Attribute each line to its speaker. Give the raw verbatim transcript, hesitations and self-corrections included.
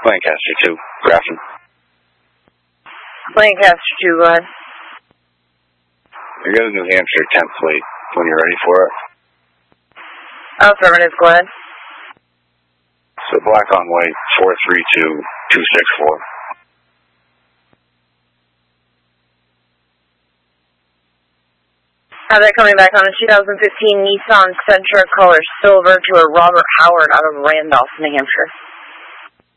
Speaker 1: Lancaster two, Grafton.
Speaker 2: Lancaster two, go ahead.
Speaker 1: You got a New Hampshire template when you're ready for it.
Speaker 2: Affirmative, go ahead.
Speaker 1: So black on white, four three two, two six four.
Speaker 2: Have that coming back on a two thousand fifteen Nissan Sentra color silver to a Robert Howard out of Randolph, New Hampshire.